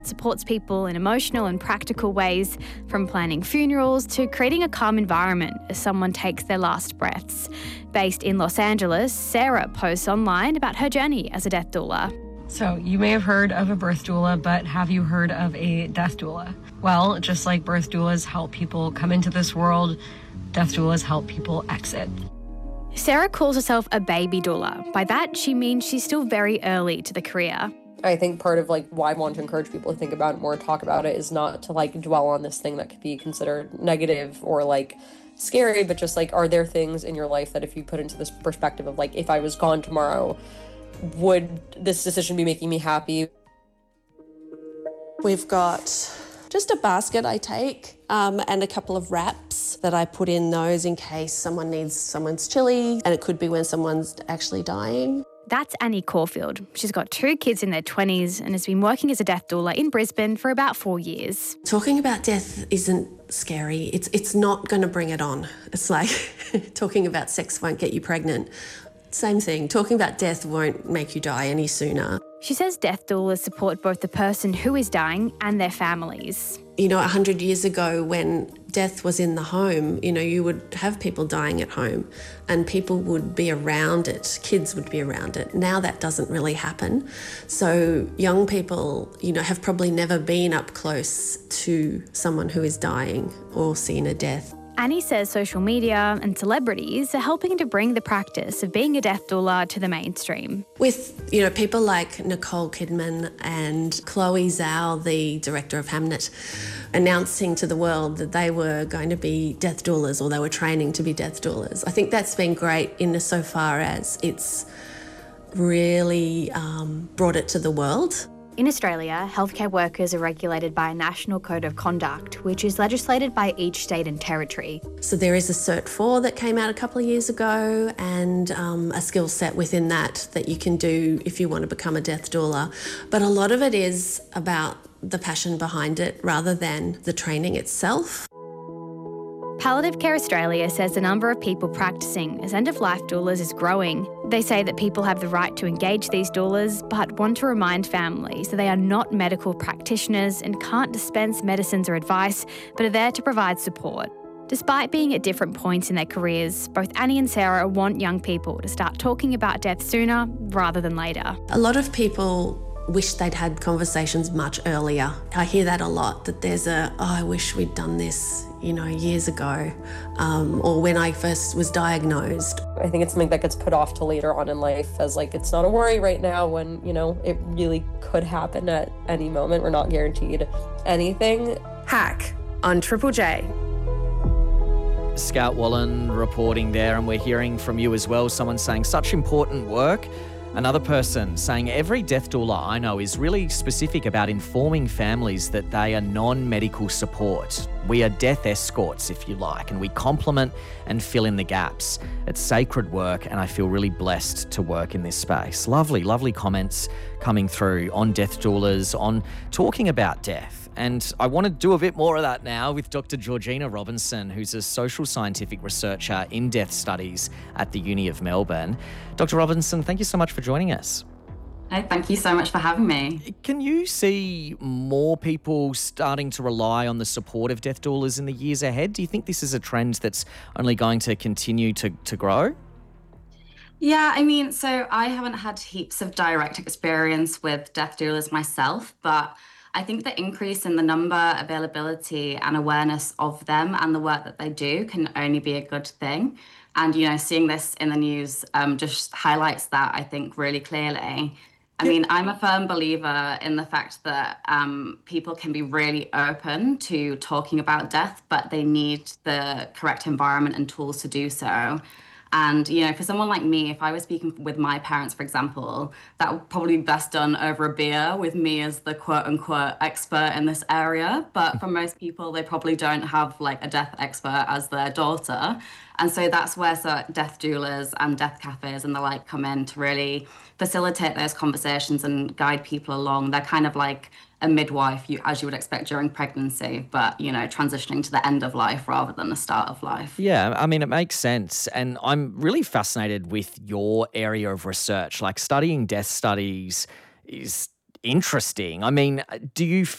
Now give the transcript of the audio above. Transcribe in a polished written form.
Supports people in emotional and practical ways, from planning funerals to creating a calm environment as someone takes their last breaths. Based in Los Angeles, Sarah posts online about her journey as a death doula. So you may have heard of a birth doula, but have you heard of a death doula? Well, just like birth doulas help people come into this world, death doulas help people exit. Sarah calls herself a baby doula. By that, she means she's still very early to the career. I think part of why I want to encourage people to think about it more, talk about it, is not to dwell on this thing that could be considered negative or scary, but just are there things in your life that if you put into this perspective of if I was gone tomorrow, would this decision be making me happy? We've got just a basket I take and a couple of wraps that I put in those in case someone needs someone's chili, and it could be when someone's actually dying. That's Annie Caulfield. She's got 2 kids in their 20s and has been working as a death doula in Brisbane for about 4 years. Talking about death isn't scary. It's not going to bring it on. It's like talking about sex won't get you pregnant. Same thing. Talking about death won't make you die any sooner. She says death doulas support both the person who is dying and their families. 100 years ago when death was in the home, you would have people dying at home and people would be around it, kids would be around it. Now that doesn't really happen. So young people, have probably never been up close to someone who is dying or seen a death. Annie says social media and celebrities are helping to bring the practice of being a death doula to the mainstream. With, people like Nicole Kidman and Chloe Zhao, the director of Hamnet, announcing to the world that they were going to be death doulas or they were training to be death doulas. I think that's been great so far as it's really brought it to the world. In Australia, healthcare workers are regulated by a national code of conduct, which is legislated by each state and territory. So there is a Cert 4 that came out a couple of years ago and a skill set within that you can do if you want to become a death doula. But a lot of it is about the passion behind it rather than the training itself. Palliative Care Australia says the number of people practicing as end-of-life doulas is growing. They say that people have the right to engage these doulas, but want to remind families that they are not medical practitioners and can't dispense medicines or advice, but are there to provide support. Despite being at different points in their careers, both Annie and Sarah want young people to start talking about death sooner rather than later. A lot of people wish they'd had conversations much earlier. I hear that a lot, that there's I wish we'd done this, years ago, or when I first was diagnosed. I think it's something that gets put off to later on in life as it's not a worry right now when, it really could happen at any moment. We're not guaranteed anything. Hack on Triple J. Scout Wallen reporting there, and we're hearing from you as well. Someone saying such important work. Another person saying every death doula I know is really specific about informing families that they are non-medical support. We are death escorts, if you like, and we complement and fill in the gaps. It's sacred work, and I feel really blessed to work in this space. Lovely, lovely comments coming through on death doulas, on talking about death. And I want to do a bit more of that now with Dr. Georgina Robinson, who's a social scientific researcher in death studies at the Uni of Melbourne. Dr. Robinson, thank you so much for joining us. Hey, thank you so much for having me. Can you see more people starting to rely on the support of death doulas in the years ahead? Do you think this is a trend that's only going to continue to grow? Yeah, so I haven't had heaps of direct experience with death doulas myself, but I think the increase in the number, availability and awareness of them and the work that they do can only be a good thing. And, seeing this in the news just highlights that, I think, really clearly. I'm a firm believer in the fact that people can be really open to talking about death, but they need the correct environment and tools to do so. And, for someone like me, if I was speaking with my parents, for example, that would probably be best done over a beer with me as the quote unquote expert in this area. But for most people, they probably don't have a death expert as their daughter. And so that's where death doulas and death cafes and the like come in to really facilitate those conversations and guide people along. They're kind of like a midwife, as you would expect during pregnancy, but, transitioning to the end of life rather than the start of life. Yeah, it makes sense. And I'm really fascinated with your area of research. Studying death studies is interesting. I mean, do you